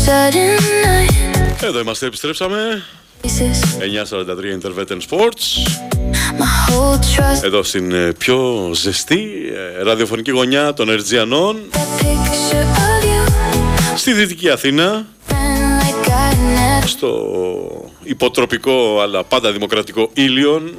Εδώ είμαστε, επιστρέψαμε. 9:43 Interveten Sports. Εδώ στην πιο ζεστή ραδιοφωνική γωνιά των Ερτζιανών, στη Δυτική Αθήνα, στο υποτροπικό αλλά πάντα δημοκρατικό Ήλιον.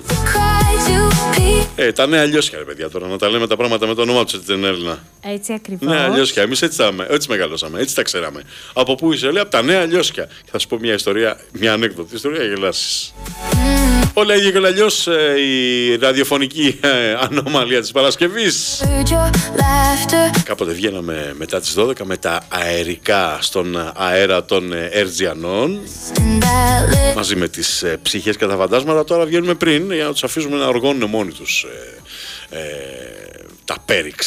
Τα νέα Λιώσια, ρε παιδιά, τώρα να τα λέμε τα πράγματα με το όνομά τους, έτσι δεν είναι Έλληνα? Έτσι ακριβώς. Νέα Λιώσια, εμείς έτσι μεγαλώσαμε, έτσι τα ξέραμε. Από πού είσαι? Λέει, από τα νέα Λιώσια. Θα σου πω μια ιστορία, μια ανέκδοτη ιστορία, γελάσεις. Όλα ίδια και αλλιώς η ραδιοφωνική ανομαλία της Παρασκευής. Κάποτε βγαίναμε μετά τις 12 με τα αερικά στον αέρα των Ερτζιανών, μαζί με τις ψυχές και τα φαντάσματα. Τώρα βγαίνουμε πριν για να τους αφήσουμε να οργώνουν μόνοι τους τα πέριξ.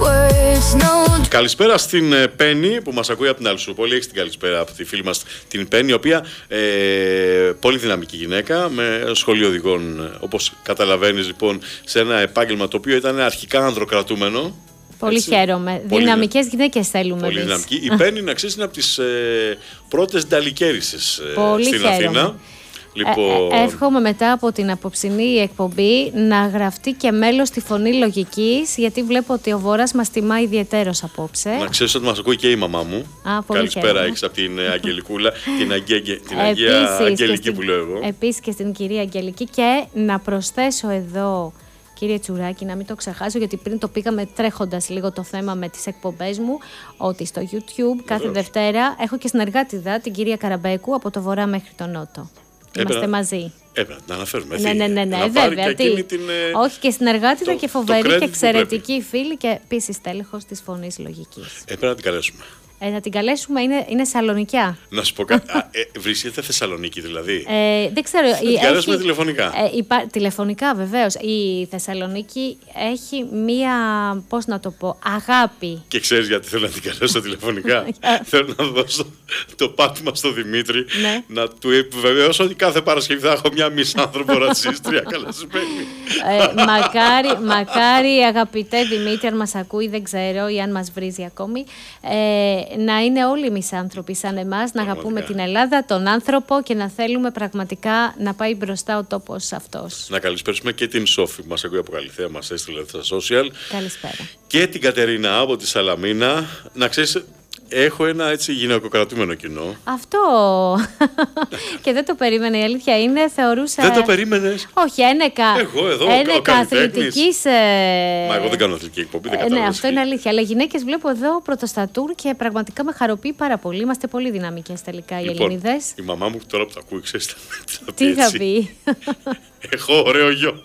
Καλησπέρα στην Πέννη που μας ακούει από την Αλσούπολη. Έχεις την καλησπέρα από τη φίλη μας την Πέννη, η οποία πολύ δυναμική γυναίκα με σχολείο οδηγών, όπως καταλαβαίνεις, λοιπόν, σε ένα επάγγελμα το οποίο ήταν αρχικά ανδροκρατούμενο. Πολύ έτσι, χαίρομαι. Δυναμικές γυναίκες θέλουμε. Πολύ δυναμική. Η Πέννη, να ξέρεις, είναι από τις πρώτες νταλικέρισες στην χαίρομαι. Αθήνα. Λοιπόν... εύχομαι μετά από την απόψινή εκπομπή να γραφτεί και μέλος στη Φωνή Λογικής, γιατί βλέπω ότι ο Βορράς μας τιμά ιδιαιτέρως απόψε. Να ξέρεις ότι μας ακούει και η μαμά μου. Καλησπέρα, έχεις από την Αγγελικούλα, την Αγία Αγγελική που λέω εγώ. Επίσης και στην κυρία Αγγελική. Και να προσθέσω εδώ, κύριε Τσουράκη, να μην το ξεχάσω, γιατί πριν το πήγαμε τρέχοντας λίγο το θέμα με τις εκπομπές μου, ότι στο YouTube κάθε Δευτέρα έχω και συνεργάτηδα την κυρία Καραμπέκου από το Βορρά μέχρι το Νότο. Είμαστε μαζί. Έπρεπε να αναφέρουμε. Ναι, βέβαια. Όχι, και συνεργάτηδα και φοβερή και εξαιρετική φίλη και επίσης τέλεχος της Φωνής Λογικής. Έπρεπε να την καλέσουμε. Να την καλέσουμε, είναι Σαλονικιά. Να σου πω κάτι. Βρίσκεται Θεσσαλονίκη δηλαδή? Δεν ξέρω. Να την καλέσουμε τηλεφωνικά. Τηλεφωνικά, βεβαίως. Η Θεσσαλονίκη έχει μία, πώς να το πω, αγάπη. Και ξέρεις γιατί θέλω να την καλέσω τηλεφωνικά? Θέλω να δώσω το πάτημα στο Δημήτρη, να του επιβεβαιώσω ότι κάθε Παρασκευή θα έχω μια μισάνθρωπο ρατσίστρια καλεσμένη. Μακάρι, αγαπητέ Δημήτρη, αν μας ακούει, δεν ξέρω, ή αν μας βρίζει ακόμη, να είναι όλοι οι μισάνθρωποι σαν εμάς, να αγαπούμε την Ελλάδα, τον άνθρωπο και να θέλουμε πραγματικά να πάει μπροστά ο τόπος αυτός. Να καλησπέρισουμε και την Σόφη που μας ακούει από Καλυθέα, μας έστειλε στα social. Καλησπέρα. Και την Κατερίνα από τη Σαλαμίνα. Να ξέρεις, έχω ένα έτσι γυναικοκρατούμενο κοινό. Αυτό. Και δεν το περίμενε, η αλήθεια είναι, θεωρούσα. Δεν το περίμενες? Όχι, εγώ εδώ αθλητικής. Μα εγώ δεν κάνω αθλητική εκπομπή, δεν ναι, αυτό είναι αλήθεια. Αλλά οι γυναίκες βλέπω εδώ πρωτοστατούν και πραγματικά με χαροποιεί πάρα πολύ. Είμαστε πολύ δυναμικές τελικά οι Ελληνίδες. Η μαμά μου τώρα που τα ακούει, ξέρεις τι θα πει? Έχω ωραίο γιο.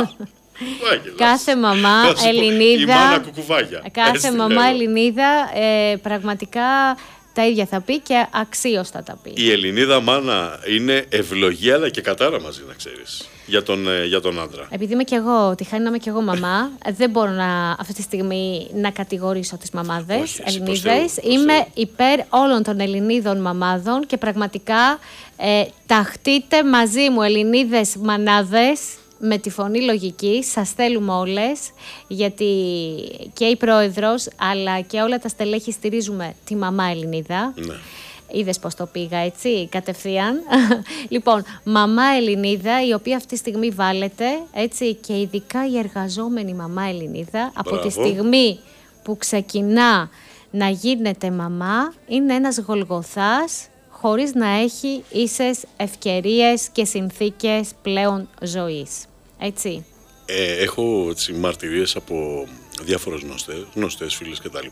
Κάθε μαμά Ελληνίδα, η μάνα κουκουβάγια. Κάθε μαμά Ελληνίδα πραγματικά τα ίδια θα πει και αξίωστα τα πει. Η Ελληνίδα μάνα είναι ευλογία αλλά και κατάρα μαζί, να ξέρεις, για τον άντρα. Επειδή είμαι κι εγώ, τυχαίνει να είμαι κι εγώ μαμά, δεν μπορώ αυτή τη στιγμή να κατηγορήσω τις μαμάδες Ελληνίδες. Είμαι υπέρ όλων των Ελληνίδων μαμάδων και πραγματικά ταχτείτε μαζί μου Ελληνίδες μανάδες. Με τη Φωνή Λογικής σας θέλουμε όλες, γιατί και η πρόεδρος αλλά και όλα τα στελέχη στηρίζουμε τη μαμά Ελληνίδα. Ναι. Είδες πως το πήγα έτσι κατευθείαν? Λοιπόν, μαμά Ελληνίδα, η οποία αυτή τη στιγμή βάλετε, έτσι, και ειδικά η εργαζόμενη μαμά Ελληνίδα, από τη στιγμή που ξεκινά να γίνεται μαμά, είναι ένας Γολγοθάς χωρίς να έχει ίσες ευκαιρίες και συνθήκες πλέον ζωής. Έτσι. Έχω μαρτυρίες από διάφορες γνωστές φίλες κτλ,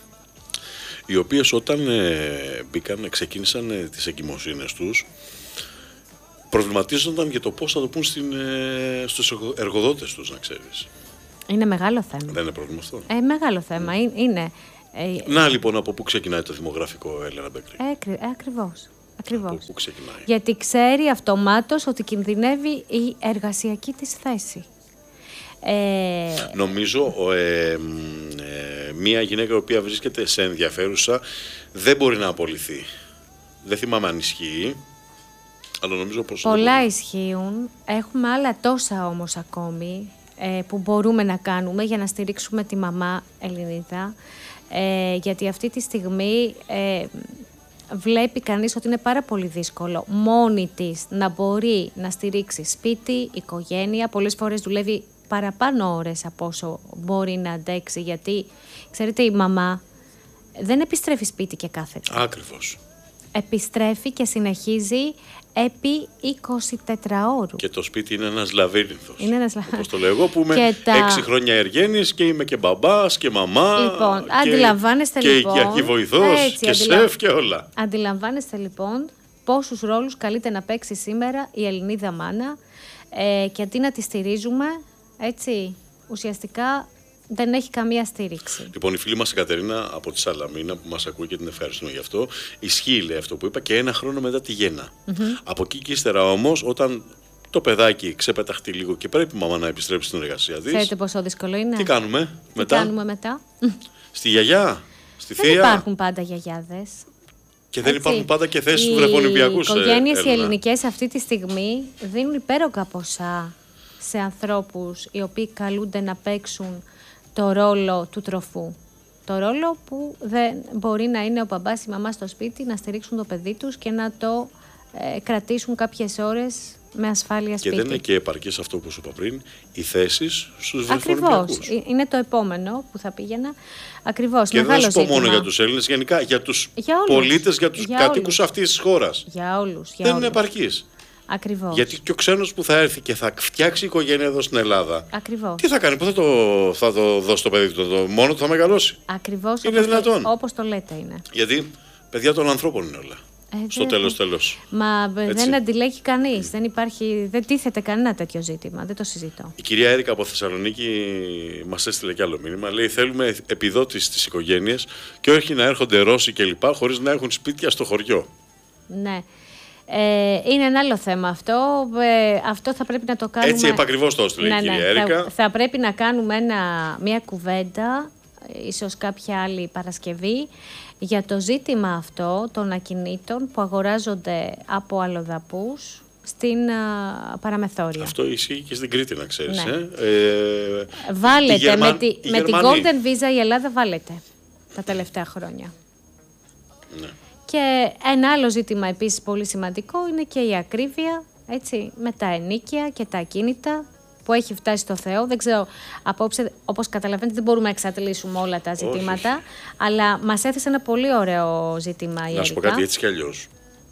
οι οποίες όταν ξεκίνησαν τις εγκυμοσύνες τους, προβληματίζονταν για το πώς θα το πούν στους εργοδότες τους, να ξέρεις. Είναι μεγάλο θέμα. Δεν είναι πρόβλημα αυτό? Μεγάλο θέμα, είναι. Να λοιπόν, από πού ξεκινάει το δημογραφικό, Έλενα Μπέκρη? Ακριβώς. Από πού ξεκινάει? Γιατί ξέρει αυτομάτως ότι κινδυνεύει η εργασιακή της θέση. Νομίζω μία γυναίκα η οποία βρίσκεται σε ενδιαφέρουσα δεν μπορεί να απολυθεί. Δεν θυμάμαι αν ισχύει, αλλά νομίζω πως... Πολλά ισχύουν. Έχουμε άλλα τόσα όμως ακόμη που μπορούμε να κάνουμε για να στηρίξουμε τη μαμά Ελληνίδα. Γιατί αυτή τη στιγμή βλέπει κανείς ότι είναι πάρα πολύ δύσκολο μόνη της να μπορεί να στηρίξει σπίτι, οικογένεια. Πολλές φορές δουλεύει παραπάνω ώρες από όσο μπορεί να αντέξει, γιατί, ξέρετε, η μαμά δεν επιστρέφει σπίτι και κάθεται. Ακριβώς. Επιστρέφει και συνεχίζει επί 24 ώρου. Και το σπίτι είναι ένας λαβύρινθος. Είναι ένας όπως το λέω εγώ, που είμαι 6 χρόνια εργένης και είμαι και μπαμπάς και μαμά. Λοιπόν, αντιλαμβάνεστε και λοιπόν. Και οικιακή βοηθός και σεφ και όλα. Αντιλαμβάνεστε λοιπόν πόσους ρόλους καλείται να παίξει σήμερα η Ελληνίδα μάνα, και αντί να τη στηρίζουμε, έτσι, ουσιαστικά δεν έχει καμία στήριξη. Λοιπόν, η φίλη μας η Κατερίνα από τη Σαλαμίνα που μας ακούει και την ευχαριστούμε γι' αυτό, ισχύει, λέει, αυτό που είπα, και 1 χρόνο μετά τη γέννα. Από εκεί και ύστερα όμως, όταν το παιδάκι ξεπεταχτεί λίγο και πρέπει η μαμά να επιστρέψει στην εργασία της. Ξέρετε πόσο δύσκολο είναι. Τι κάνουμε μετά. Στη γιαγιά, στη θεία. Δεν υπάρχουν πάντα γιαγιάδες. Και δεν υπάρχουν πάντα και θέσεις του βρεφονιπιακούς. Οι οικογένειες οι ελληνικές αυτή τη στιγμή δίνουν υπέρογκα ποσά σε ανθρώπους οι οποίοι καλούνται να παίξουν το ρόλο του τροφού. Το ρόλο που δεν μπορεί να είναι ο μπαμπάς ή η μαμά στο σπίτι, να στηρίξουν το παιδί τους και να το κρατήσουν κάποιες ώρες με ασφάλεια σπίτι. Και δεν είναι και επαρκές αυτό που σου είπα πριν, οι θέσεις στους βρεφονιπιακούς. Ακριβώς. Είναι το επόμενο που θα πήγαινα. Ακριβώς. Και δεν θα σου πω μόνο για τους Έλληνες, γενικά για τους πολίτες, για τους κατοίκους αυτής της χώρας. Για όλους. Δεν είναι επαρκής. Ακριβώς. Γιατί και ο ξένος που θα έρθει και θα φτιάξει οικογένεια εδώ στην Ελλάδα. Ακριβώς. Τι θα κάνει, πού θα το δώσει το παιδί του, μόνο του θα μεγαλώσει. Ακριβώς. Είναι δυνατόν. Όπως το λέτε είναι. Γιατί παιδιά των ανθρώπων είναι όλα. Στο τέλος. Μα δεν αντιλέγει κανείς. Δεν τίθεται κανένα τέτοιο ζήτημα. Δεν το συζητώ. Η κυρία Έρικα από Θεσσαλονίκη μας έστειλε κι άλλο μήνυμα. Λέει: θέλουμε επιδότηση στις οικογένειες και όχι να έρχονται Ρώσοι κλπ. Χωρίς να έχουν σπίτια στο χωριό. Ναι. Είναι ένα άλλο θέμα αυτό. Αυτό θα πρέπει να το κάνουμε. Έτσι επακριβώς το έστειλε η κυρία Έρικα. Θα πρέπει να κάνουμε μια κουβέντα, ίσως κάποια άλλη Παρασκευή, για το ζήτημα αυτό των ακινήτων που αγοράζονται από αλλοδαπούς στην παραμεθόρια. Αυτό ισχύει και στην Κρήτη, να ξέρεις. Ναι. Βάλετε με την Golden Visa η Ελλάδα βάλετε τα τελευταία χρόνια. Ναι. Και ένα άλλο ζήτημα επίσης πολύ σημαντικό είναι και η ακρίβεια, έτσι, με τα ενοίκια και τα ακίνητα που έχει φτάσει στο Θεό. Δεν ξέρω, απόψε, όπως καταλαβαίνετε, δεν μπορούμε να εξατλήσουμε όλα τα ζητήματα, όχι. Αλλά μας έθεσε ένα πολύ ωραίο ζήτημα η Έρικα. Να σου πω κάτι, έτσι κι αλλιώς.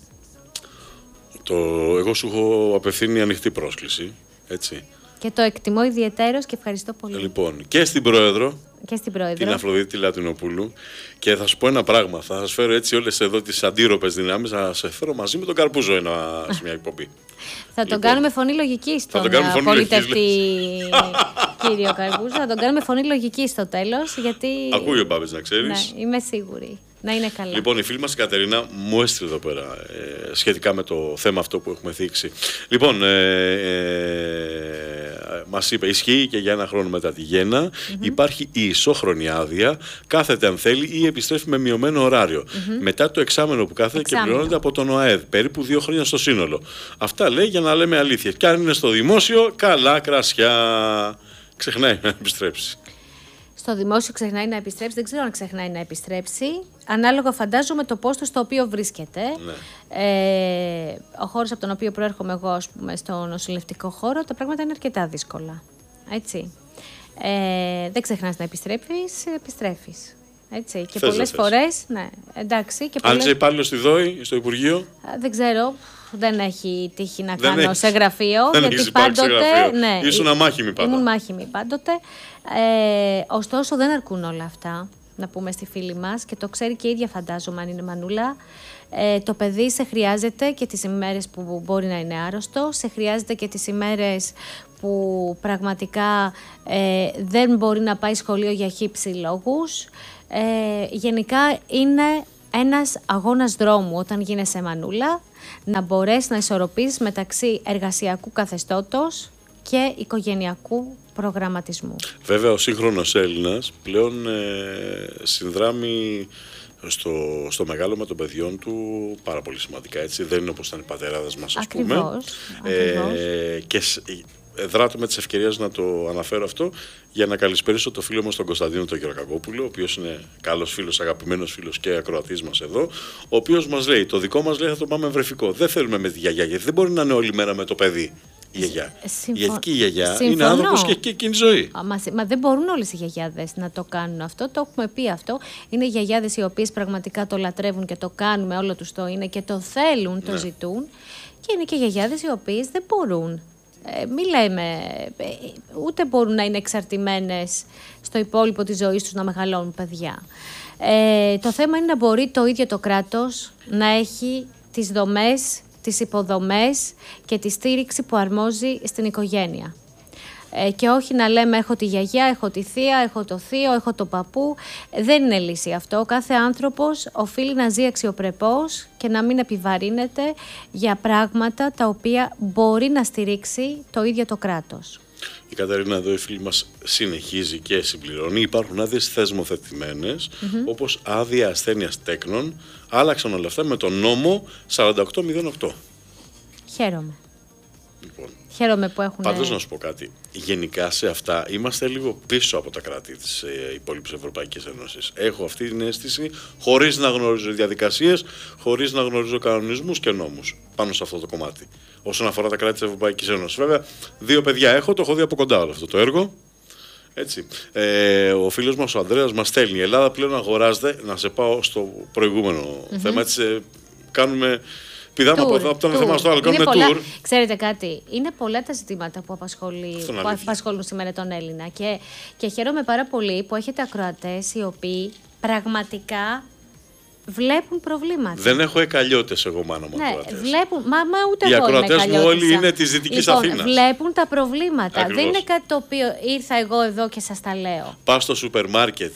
Εγώ σου έχω απευθύνει ανοιχτή πρόσκληση, έτσι. Και το εκτιμώ ιδιαιτέρως και ευχαριστώ πολύ. Λοιπόν, και στην Πρόεδρο, την Αφροδίτη Λατινοπούλου, και θα σου πω ένα πράγμα. Θα σας φέρω έτσι όλες εδώ τις αντίρροπες δυνάμεις, θα σε φέρω μαζί με τον Καρπούζο σε μια εκπομπή. Θα τον κάνουμε φωνή λογική στον πολιτευτή κύριο Καρπούζο. Θα τον κάνουμε φωνή λογική στο τέλος, γιατί... Ακούει ο Μπάμπης, να ξέρεις. Ναι, είμαι σίγουρη. Να είναι καλά. Λοιπόν, η φίλη μας η Κατερίνα μου έστειλε εδώ πέρα σχετικά με το θέμα αυτό που έχουμε θίξει. Λοιπόν, μας είπε, ισχύει και για 1 χρόνο μετά τη γέννα. Υπάρχει η ισόχρονη άδεια, κάθεται αν θέλει ή επιστρέφει με μειωμένο ωράριο. Μετά το εξάμενο που κάθεται και πληρώνεται από τον ΟΑΕΔ, περίπου 2 χρόνια στο σύνολο. Αυτά λέει για να λέμε αλήθεια. Και αν είναι στο δημόσιο, καλά κρασιά. Ξεχνάει να επιστρέψει. Στο δημόσιο ξεχνάει να επιστρέψει, δεν ξέρω αν ξεχνάει να επιστρέψει. Ανάλογα φαντάζομαι το πόστο στο οποίο βρίσκεται. Ναι. Ο χώρος από τον οποίο προέρχομαι εγώ, ας πούμε, στο νοσηλευτικό χώρο, τα πράγματα είναι αρκετά δύσκολα. Έτσι. Δεν ξεχνάς να επιστρέφεις. Έτσι. Και πολλές φορές, ναι, εντάξει. Αν είσαι υπάλληλος στη ΔΟΗ, στο Υπουργείο. Δεν ξέρω. Δεν έχει τύχει να κάνω σε γραφείο. Γιατί πάντοτε. Ναι, ήσουν αμάχημη πάντα. Ήμουν μάχημη πάντοτε. Ωστόσο, δεν αρκούν όλα αυτά. Να πούμε στη φίλη μας, και το ξέρει και η ίδια, φαντάζομαι, αν είναι μανούλα. Το παιδί σε χρειάζεται και τις ημέρες που μπορεί να είναι άρρωστο, σε χρειάζεται και τις ημέρες που πραγματικά δεν μπορεί να πάει σχολείο για χύψη λόγους. Γενικά είναι ένας αγώνας δρόμου όταν γίνεσαι μανούλα, να μπορέσει να ισορροπήσεις μεταξύ εργασιακού καθεστώτος και οικογενειακού προγραμματισμού. Βέβαια, ο σύγχρονος Έλληνας πλέον συνδράμει στο μεγάλωμα των παιδιών του πάρα πολύ σημαντικά. Έτσι. Δεν είναι όπως ήταν οι πατεράδες μας, ας πούμε. Ακριβώς. Και δράτω με τις ευκαιρίες να το αναφέρω αυτό για να καλησπερίσω το φίλο μας τον Κωνσταντίνο τον Γεροκακόπουλο, ο οποίος είναι καλός φίλος, αγαπημένος φίλος και ακροατής μας εδώ, ο οποίος μας λέει: το δικό μας λέει θα το πάμε βρεφικό. Δεν θέλουμε με τη γιαγιά, γιατί δεν μπορεί να είναι όλη μέρα με το παιδί. Η γιαγιά. Γιατί και η γιαγιά είναι άνθρωπος και έχει εκείνη ζωή. Μα δεν μπορούν όλες οι γιαγιάδες να το κάνουν αυτό. Το έχουμε πει αυτό. Είναι οι γιαγιάδες οι οποίες πραγματικά το λατρεύουν και το κάνουν με όλο τους το είναι και το θέλουν, το ζητούν. Και είναι και γιαγιάδες οι οποίες δεν μπορούν. Μη λέμε, ούτε μπορούν να είναι εξαρτημένες στο υπόλοιπο της ζωής τους να μεγαλώνουν παιδιά. Το θέμα είναι να μπορεί το ίδιο το κράτος να έχει τις δομές, τις υποδομές και τη στήριξη που αρμόζει στην οικογένεια. Και όχι να λέμε έχω τη γιαγιά, έχω τη θεία, έχω το θείο, έχω το παππού. Δεν είναι λύση αυτό. Ο κάθε άνθρωπος οφείλει να ζει αξιοπρεπώς και να μην επιβαρύνεται για πράγματα τα οποία μπορεί να στηρίξει το ίδιο το κράτος. Η Καταρίνα εδώ, η φίλη μας, συνεχίζει και συμπληρώνει. Υπάρχουν άδειες θεσμοθετημένες, όπως άδεια ασθένειας τέκνων. Άλλαξαν όλα αυτά με τον νόμο 4808. Χαίρομαι. Λοιπόν, χαίρομαι που έχουν... Πάντως να σου πω κάτι. Γενικά σε αυτά είμαστε λίγο πίσω από τα κράτη της υπόλοιπης Ευρωπαϊκής Ένωσης. Έχω αυτή την αίσθηση, χωρίς να γνωρίζω διαδικασίες, χωρίς να γνωρίζω κανονισμούς και νόμους πάνω σε αυτό το κομμάτι. Όσον αφορά τα κράτη της Ευρωπαϊκής Ένωσης. Βέβαια, 2 παιδιά έχω, το έχω δει από κοντά όλο αυτό το έργο. Έτσι. Ο φίλος μας ο Ανδρέας μας στέλνει: η Ελλάδα πλέον αγοράζεται. Να σε πάω στο προηγούμενο θέμα. Έτσι, κάνουμε. Πηδάμε από το ένα θέμα στο άλλο. Κάνουμε tour. Ξέρετε κάτι, είναι πολλά τα ζητήματα που απασχολούν σήμερα τον Έλληνα. Και χαίρομαι πάρα πολύ που έχετε ακροατές οι οποίοι πραγματικά βλέπουν προβλήματα. Δεν έχω εκαλιώτες εγώ, μάνα μου. Ναι, βλέπουν. Μα ούτε οι εγώ είμαι εκαλιώτησα. Οι ακροατές μου όλοι είναι της Δυτικής Αθήνας. Βλέπουν τα προβλήματα. Ακριβώς. Δεν είναι κάτι το οποίο ήρθα εγώ εδώ και σας τα λέω. Πας στο σούπερ μάρκετ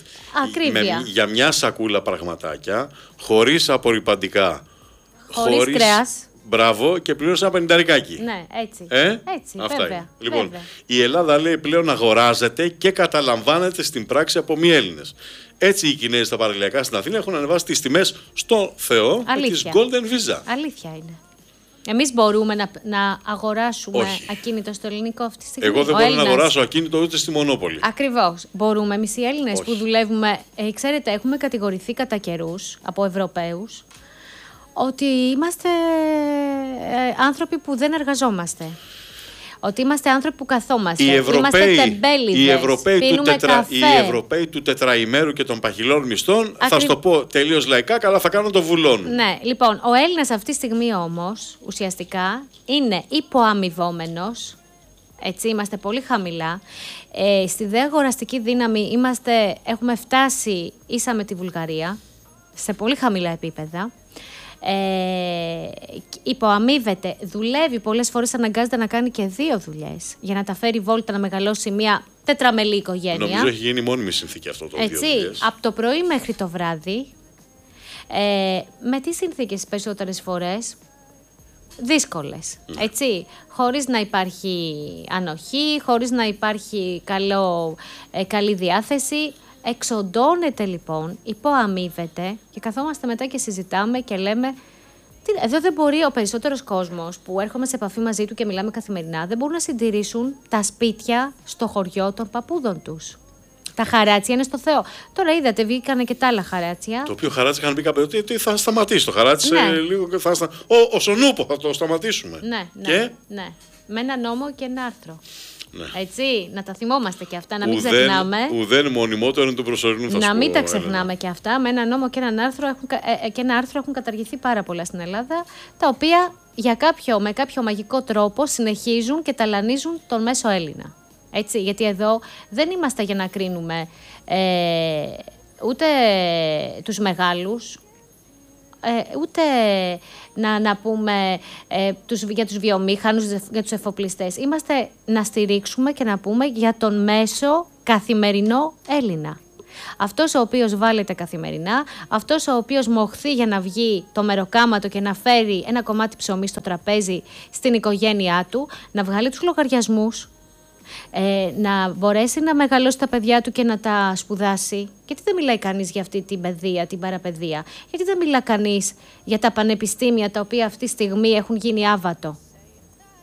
για μια σακούλα πραγματάκια, χωρίς απορρυπαντικά. Χωρίς κρέας. Μπράβο, και πλήρωσα ένα 50. Ναι, έτσι. Έτσι, αυτά βέβαια. είναι. Λοιπόν, βέβαια. Η Ελλάδα λέει πλέον αγοράζεται και καταλαμβάνεται στην πράξη από μη Έλληνες. Έτσι οι Κινέζοι στα παραλιακά στην Αθήνα έχουν ανεβάσει τις τιμές στο Θεό με τις Golden Visa. Αλήθεια είναι. Εμείς μπορούμε να αγοράσουμε ακίνητο στο ελληνικό αυτή τη στιγμή. Εγώ δεν μπορώ να αγοράσω ακίνητο ούτε στη Μονόπολη. Ακριβώς. Μπορούμε εμείς οι Έλληνες που δουλεύουμε. Ξέρετε, έχουμε κατηγορηθεί κατά καιρούς από Ευρωπαίους ότι είμαστε άνθρωποι που δεν εργαζόμαστε. Ότι είμαστε άνθρωποι που καθόμαστε. Είμαστε τεμπέληδες. Οι Ευρωπαίοι του τετραημέρου και των παχυλών μισθών, θα σου το πω τελείως λαϊκά, καλά θα κάνουν το βουλών. Ναι, λοιπόν, ο Έλληνας αυτή τη στιγμή όμως, ουσιαστικά, είναι υποαμοιβόμενος. Έτσι, είμαστε πολύ χαμηλά. Στη δε αγοραστική δύναμη έχουμε φτάσει ίσα με τη Βουλγαρία, σε πολύ χαμηλά επίπεδα. Υποαμείβεται, δουλεύει πολλές φορές, αναγκάζεται να κάνει και 2 δουλειές για να τα φέρει βόλτα, να μεγαλώσει μια τετραμελή οικογένεια. Νομίζω έχει γίνει μόνιμη συνθήκη αυτό το 2 δουλειές. Από το πρωί μέχρι το βράδυ, με τις συνθήκες περισσότερες φορές δύσκολες, έτσι, χωρίς να υπάρχει ανοχή, χωρίς να υπάρχει καλή διάθεση. Εξοντώνεται λοιπόν, υποαμείβεται και καθόμαστε μετά και συζητάμε και λέμε εδώ δεν μπορεί ο περισσότερος κόσμος που έρχομαι σε επαφή μαζί του και μιλάμε καθημερινά, δεν μπορούν να συντηρήσουν τα σπίτια στο χωριό των παππούδων τους. Τα χαράτσια είναι στο Θεό. Τώρα είδατε, βγήκανε και τα άλλα χαράτσια. Το οποίο χαράτσι είχαν πει κάποιο ότι θα σταματήσει το χαράτσι λίγο και θα ο νούπο θα το σταματήσουμε. Ναι. Με ένα νόμο και ένα άρθρο. Ναι. Έτσι, να τα θυμόμαστε και αυτά, να μην ξεχνάμε. Ουδέν μονιμότερο του προσωρινού, θα να μην τα ξεχνάμε και αυτά. Με ένα νόμο και ένα άρθρο έχουν καταργηθεί πάρα πολλά στην Ελλάδα, τα οποία με κάποιο μαγικό τρόπο συνεχίζουν και ταλανίζουν τον μέσο Έλληνα. Έτσι, γιατί εδώ δεν είμαστε για να κρίνουμε ούτε τους μεγάλους, ούτε να πούμε για τους βιομήχανους, για τους εφοπλιστές. Είμαστε να στηρίξουμε και να πούμε για τον μέσο καθημερινό Έλληνα. Αυτός ο οποίος βάλεται καθημερινά, αυτός ο οποίος μοχθεί για να βγει το μεροκάματο και να φέρει ένα κομμάτι ψωμί στο τραπέζι στην οικογένειά του, να βγάλει τους λογαριασμούς, να μπορέσει να μεγαλώσει τα παιδιά του και να τα σπουδάσει. Γιατί δεν μιλάει κανείς για αυτή την παιδεία, την παραπαιδεία? Γιατί δεν μιλά κανείς για τα πανεπιστήμια τα οποία αυτή τη στιγμή έχουν γίνει άβατο?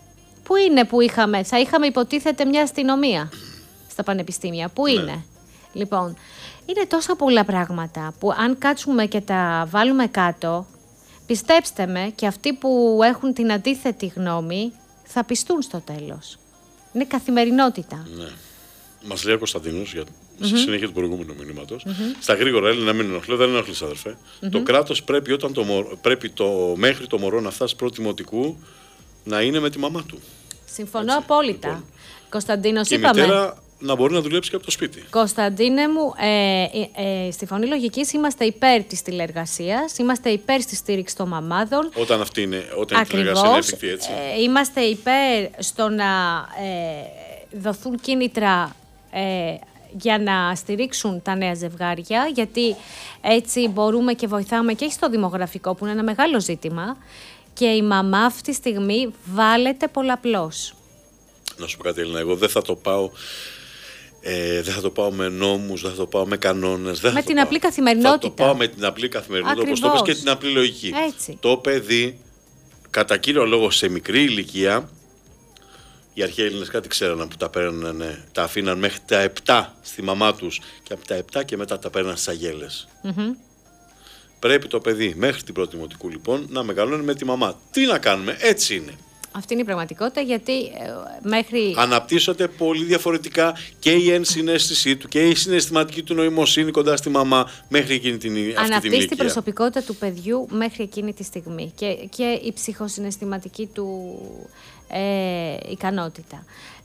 Πού είναι που θα είχαμε υποτίθεται μια αστυνομία στα πανεπιστήμια. Πού είναι? Λοιπόν, είναι τόσα πολλά πράγματα που αν κάτσουμε και τα βάλουμε κάτω, πιστέψτε με, και αυτοί που έχουν την αντίθετη γνώμη θα πιστούν στο τέλος. Είναι καθημερινότητα. Ναι. Μας λέει ο Κωνσταντίνος, στη συνέχεια του προηγούμενου μηνύματος, στα γρήγορα, Έλληνα, μην ενοχλώ, δεν ενοχλείς αδερφέ. Το κράτος πρέπει, μέχρι το μωρό να φτάσει πρώτη δημοτικού, να είναι με τη μαμά του. Συμφωνώ απόλυτα. Λοιπόν, Κωνσταντίνος, και είπαμε. Η μητέρα να μπορεί να δουλέψει και από το σπίτι. Κωνσταντίνε μου, στη Φωνή Λογικής είμαστε υπέρ της τηλεργασίας, είμαστε υπέρ στη στήριξη των μαμάδων. Όταν η τηλεργασία είναι εφικτή, έτσι. Είμαστε υπέρ στο να δοθούν κίνητρα για να στηρίξουν τα νέα ζευγάρια, γιατί έτσι μπορούμε και βοηθάμε και στο δημογραφικό, που είναι ένα μεγάλο ζήτημα, και η μαμά αυτή τη στιγμή βάλεται πολλαπλώς. Να σου πω κάτι, Έλληνα, εγώ δεν θα το πάω με νόμους, δεν θα το πάω με κανόνες. Με την απλή καθημερινότητα. Θα το πάω με την απλή καθημερινότητα, όπως το πες, και την απλή λογική. Έτσι. Το παιδί, κατά κύριο λόγο σε μικρή ηλικία, οι αρχαίοι Έλληνες κάτι ξέρανε που τα παίρνανε, τα αφήναν μέχρι τα 7 στη μαμά τους και από τα 7 και μετά τα παίρναν στις αγέλες. Πρέπει το παιδί μέχρι την πρώτη δημοτικού λοιπόν να μεγαλώνει με τη μαμά. Τι να κάνουμε, έτσι είναι. Αυτή είναι η πραγματικότητα, γιατί μέχρι... Αναπτύσσονται πολύ διαφορετικά και η ενσυναίσθησή του και η συναισθηματική του νοημοσύνη κοντά στη μαμά μέχρι εκείνη την ηλικία. Αναπτύσσει την προσωπικότητα του παιδιού μέχρι εκείνη τη στιγμή και η ψυχοσυναισθηματική του ικανότητα.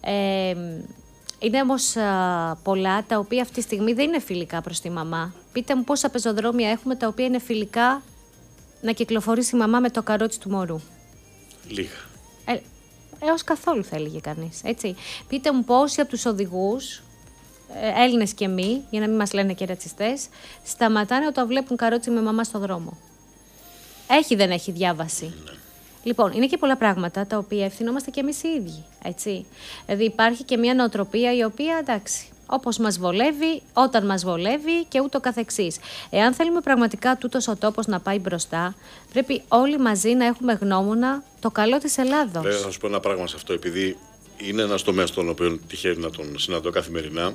Είναι όμως πολλά τα οποία αυτή τη στιγμή δεν είναι φιλικά προς τη μαμά. Πείτε μου πόσα πεζοδρόμια έχουμε τα οποία είναι φιλικά να κυκλοφορήσει η μαμά με το καρότσι του μωρού. Λίγα. Έως καθόλου θα έλεγε κανείς, έτσι. Πείτε μου πόσοι από τους οδηγούς, Έλληνες και μη, για να μην μας λένε και ρατσιστές, σταματάνε όταν βλέπουν καρότσι με μαμά στο δρόμο. Έχει δεν έχει διάβαση. Ναι. Λοιπόν, είναι και πολλά πράγματα τα οποία ευθυνόμαστε και εμείς οι ίδιοι, έτσι. Δηλαδή υπάρχει και μια νοοτροπία η οποία, εντάξει, όπως μας βολεύει, όταν μας βολεύει και ούτω καθεξής. Εάν θέλουμε πραγματικά τούτος ο τόπος να πάει μπροστά, πρέπει όλοι μαζί να έχουμε γνώμονα το καλό της Ελλάδος. Θα σου πω ένα πράγμα σε αυτό, επειδή είναι ένας τομέας τον οποίο τυχαίνει να τον συναντώ καθημερινά.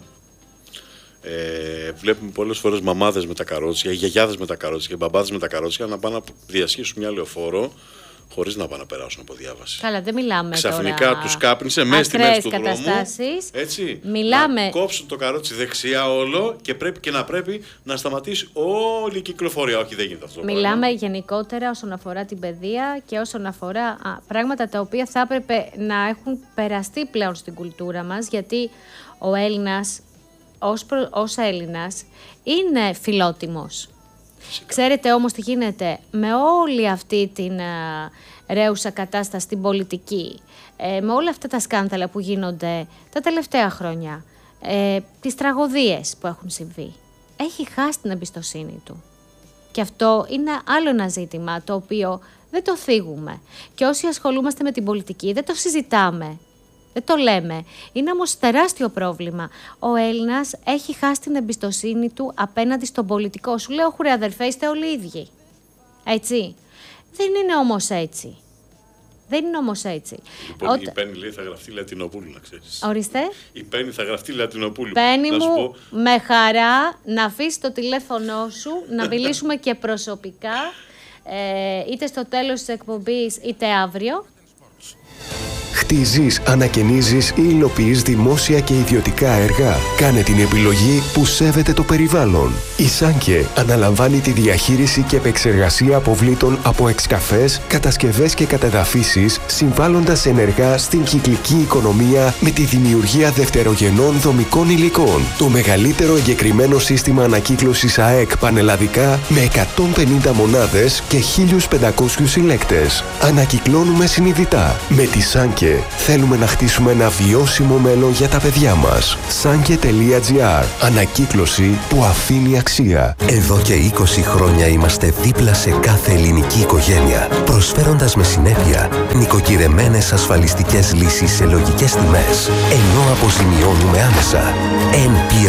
Βλέπουμε πολλές φορές μαμάδες με τα καρότσια, γιαγιάδες με τα καρότσια και μπαμπάδες με τα καρότσια να πάνε να διασχίσουν μια λεωφόρο χωρίς να πάνε να περάσουν από διάβαση. Καλά, δεν μιλάμε ξαφνικά τώρα... τους κάπνισε μέσα στη μέση του δρόμου. Έτσι. Μιλάμε... Να κόψουν το καρότσι δεξιά όλο και πρέπει να σταματήσει όλη η κυκλοφορία. Όχι, δεν γίνεται αυτό. Μιλάμε γενικότερα όσον αφορά την παιδεία και όσον αφορά πράγματα τα οποία θα έπρεπε να έχουν περαστεί πλέον στην κουλτούρα μας, γιατί ο Έλληνας ως Έλληνας είναι φιλότιμος. Φυσικά. Ξέρετε όμως τι γίνεται με όλη αυτή την ρέουσα κατάσταση στην πολιτική, με όλα αυτά τα σκάνδαλα που γίνονται τα τελευταία χρόνια, τις τραγωδίες που έχουν συμβεί. Έχει χάσει την εμπιστοσύνη του. Και αυτό είναι άλλο ένα ζήτημα το οποίο δεν το θίγουμε. Και όσοι ασχολούμαστε με την πολιτική δεν το συζητάμε. Δεν το λέμε. Είναι όμως τεράστιο πρόβλημα. Ο Έλληνας έχει χάσει την εμπιστοσύνη του απέναντι στον πολιτικό. Σου λέω, χουρέ αδερφέ, είστε όλοι ίδιοι. Έτσι. Δεν είναι όμως έτσι. Δεν είναι όμως έτσι. Λοιπόν, η Πέννη λέει θα γραφτεί Λατινοπούλου, να ξέρεις. Ορίστε. Η Πέννη θα γραφτεί Λατινοπούλου. Πέννη μου, με χαρά να αφήσεις το τηλέφωνό σου, να μιλήσουμε και προσωπικά, είτε στο τέλος της εκπομπής, είτε αύριο. Χτίζεις, ανακαινίζεις ή υλοποιείς δημόσια και ιδιωτικά έργα. Κάνε την επιλογή που σέβεται το περιβάλλον. Η Σάνκε αναλαμβάνει τη διαχείριση και επεξεργασία αποβλήτων από εξκαφές, κατασκευές και κατεδαφίσεις, συμβάλλοντας ενεργά στην κυκλική οικονομία με τη δημιουργία δευτερογενών δομικών υλικών. Το μεγαλύτερο εγκεκριμένο σύστημα ανακύκλωσης ΑΕΚ πανελλαδικά με 150 μονάδες και 1.500 συλλέκτες. Ανακυκλώνουμε συνειδητά. Με τη Σάνκε θέλουμε να χτίσουμε ένα βιώσιμο μέλλον για τα παιδιά μας. Sanke.gr. Ανακύκλωση που αφήνει αξία. Εδώ και 20 χρόνια είμαστε δίπλα σε κάθε ελληνική οικογένεια, προσφέροντας με συνέπεια νοικοκυρεμένες ασφαλιστικές λύσεις σε λογικές τιμές, ενώ αποζημιώνουμε άμεσα. NPS